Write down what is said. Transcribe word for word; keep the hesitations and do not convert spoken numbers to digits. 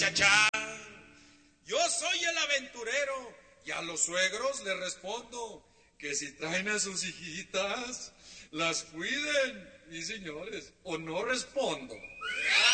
Chachá, yo soy el aventurero y a los suegros les respondo que si traen a sus hijitas, las cuiden, y señores, o no respondo.